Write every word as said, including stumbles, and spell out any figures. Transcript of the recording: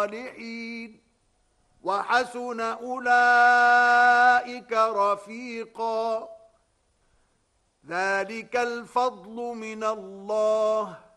الصالحين وحسن أولئك رفيقا ذلك الفضل من الله